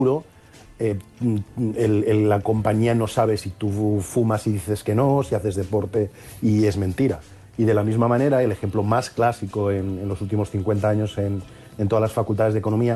la compañía no sabe si tú fumas y dices que no, si haces deporte y es mentira. Y de la misma manera, el ejemplo más clásico en los últimos 50 años en todas las facultades de economía